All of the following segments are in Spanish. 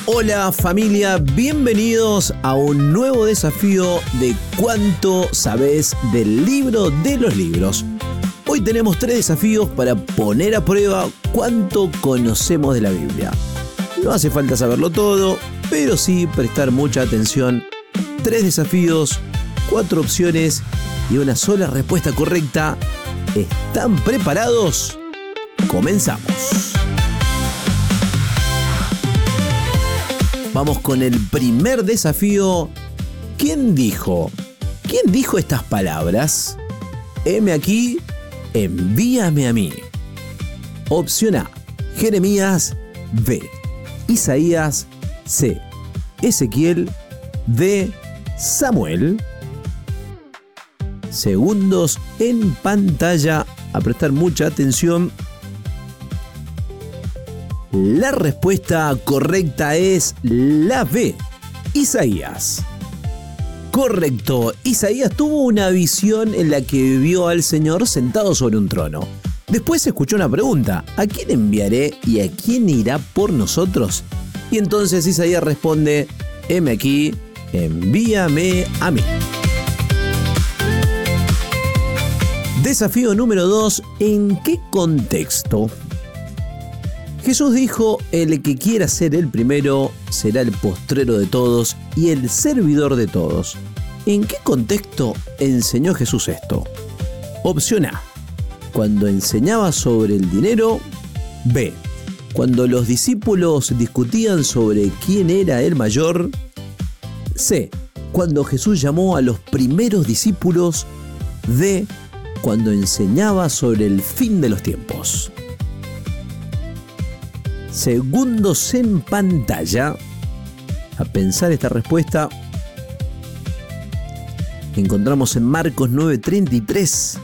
Hola familia, bienvenidos a un nuevo desafío de ¿Cuánto sabés del libro de los libros? Hoy tenemos 3 desafíos para poner a prueba cuánto conocemos de la Biblia. No hace falta saberlo todo, pero sí prestar mucha atención. 3 desafíos, 4 opciones y una sola respuesta correcta. ¿Están preparados? Comenzamos. Vamos con el primer desafío. ¿Quién dijo estas palabras? Heme aquí, envíame a mí. Opción A, Jeremías. B, Isaías. C, Ezequiel. D, Samuel. Segundos en pantalla, a prestar mucha atención. La respuesta correcta es la B, Isaías. Correcto, Isaías tuvo una visión en la que vio al Señor sentado sobre un trono. Después escuchó una pregunta: ¿a quién enviaré y a quién irá por nosotros? Y entonces Isaías responde: heme aquí, envíame a mí. Desafío número 2. ¿En qué contexto? Jesús dijo: el que quiera ser el primero será el postrero de todos y el servidor de todos. ¿En qué contexto enseñó Jesús esto? Opción A, cuando enseñaba sobre el dinero. B, cuando los discípulos discutían sobre quién era el mayor. C, cuando Jesús llamó a los primeros discípulos. D, cuando enseñaba sobre el fin de los tiempos. Segundos en pantalla a pensar esta respuesta. Encontramos en Marcos 9:33.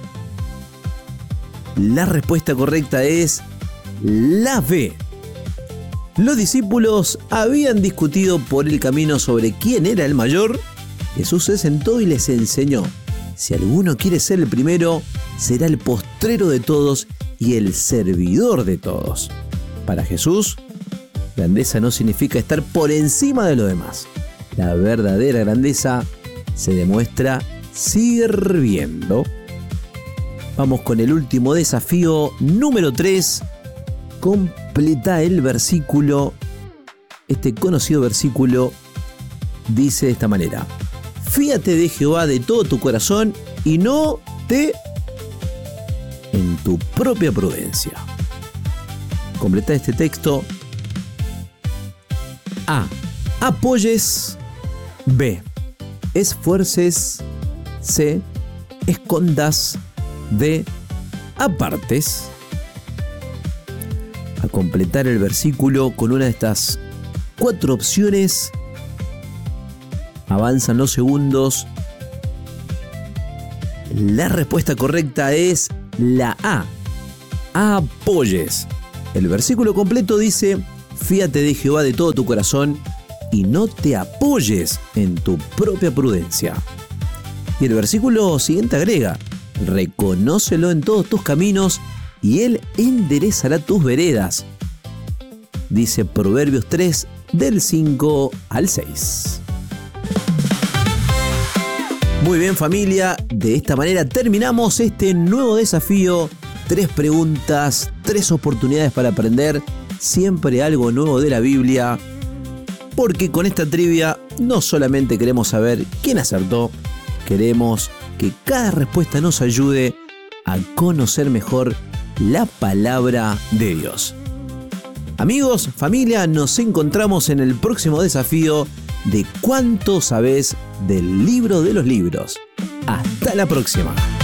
La respuesta correcta es la B. Los discípulos habían discutido por el camino sobre quién era el mayor. Jesús se sentó y les enseñó: si alguno quiere ser el primero, será el postrero de todos y el servidor de todos. Para Jesús, grandeza no significa estar por encima de los demás. La verdadera grandeza se demuestra sirviendo. Vamos con el último desafío, número 3. Completa el versículo. Este conocido versículo dice de esta manera: fíate de Jehová de todo tu corazón y no te en tu propia prudencia. Completa este texto. A, apoyes. B, esfuerces. C, escondas. D, apartes. A completar el versículo con una de estas 4 opciones. Avanzan los segundos. La respuesta correcta es la A, apoyes. El versículo completo dice: fíate de Jehová de todo tu corazón y no te apoyes en tu propia prudencia. Y el versículo siguiente agrega: reconócelo en todos tus caminos y Él enderezará tus veredas. Dice Proverbios 3, del 5 al 6. Muy bien familia, de esta manera terminamos este nuevo desafío. 3 preguntas, 3 oportunidades para aprender siempre algo nuevo de la Biblia. Porque con esta trivia no solamente queremos saber quién acertó, queremos que cada respuesta nos ayude a conocer mejor la palabra de Dios. Amigos, familia, nos encontramos en el próximo desafío de ¿Cuánto sabés del libro de los libros? Hasta la próxima.